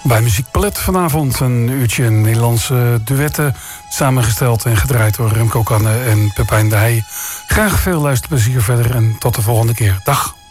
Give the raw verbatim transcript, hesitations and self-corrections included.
Bij Muziekpalet vanavond een uurtje Nederlandse duetten, samengesteld en gedraaid door Remco Canne en Pepijn de Heij. Graag veel luisterplezier verder en tot de volgende keer. Dag.